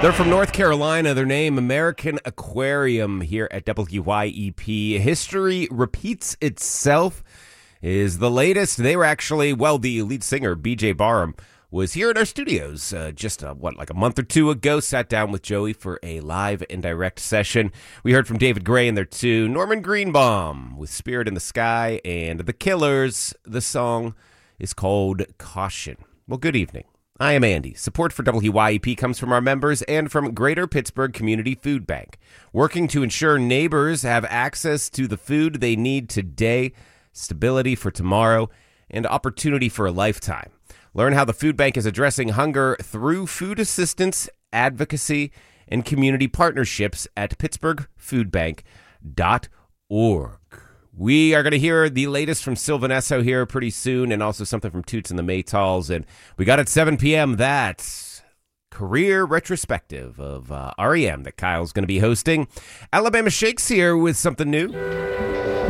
They're from North Carolina. Their name, American Aquarium, here at WYEP. History Repeats Itself is the latest. They were actually, the lead singer, BJ Barham, was here in our studios just a month or two ago. Sat down with Joey for a live and direct session. We heard from David Gray in there too. Norman Greenbaum with Spirit in the Sky, and The Killers. The song is called Caution. Well, good evening. I am Andy. Support for WYEP comes from our members and from Greater Pittsburgh Community Food Bank, working to ensure neighbors have access to the food they need today, stability for tomorrow, and opportunity for a lifetime. Learn how the food bank is addressing hunger through food assistance, advocacy, and community partnerships at pittsburghfoodbank.org. We are going to hear the latest from Sylvan Esso here pretty soon, and also something from Toots and the Maytals. And we got at 7 p.m. that career retrospective of REM that Kyle's going to be hosting. Alabama Shakes here with something new.